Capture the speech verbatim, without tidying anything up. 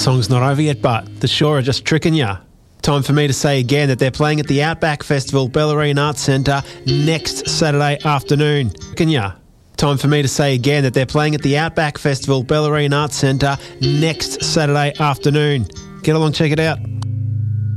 song's not over yet, but the Shore are just tricking ya. Time for me to say again that they're playing at the Outback Festival, Bellarine Arts Centre, next Saturday afternoon. Can ya? Time for me to say again that they're playing at the Outback Festival, Bellarine Arts Centre, next Saturday afternoon. Get along, check it out.